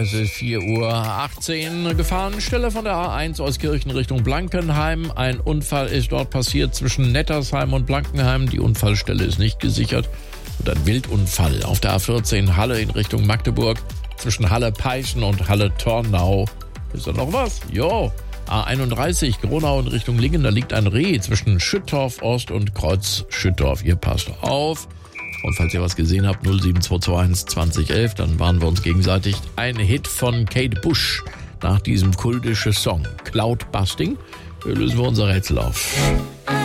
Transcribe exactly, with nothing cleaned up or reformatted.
Es ist vier Uhr achtzehn. Gefahrenstelle von der A eins aus Kirchen Richtung Blankenheim. Ein Unfall ist dort passiert zwischen Nettersheim und Blankenheim. Die Unfallstelle ist nicht gesichert. Und ein Wildunfall auf der A vierzehn Halle in Richtung Magdeburg. Zwischen Halle-Peißen und Halle-Tornau. Ist da noch was? Jo. A einunddreißig Gronau in Richtung Lingen. Da liegt ein Reh zwischen Schüttorf Ost und Kreuz Schüttorf. Ihr passt auf. Und falls ihr was gesehen habt, null sieben zwei zwei eins zwanzig elf, dann waren wir uns gegenseitig. Ein Hit von Kate Bush nach diesem kultischen Song. Cloudbusting. Hier lösen wir unser Rätsel auf.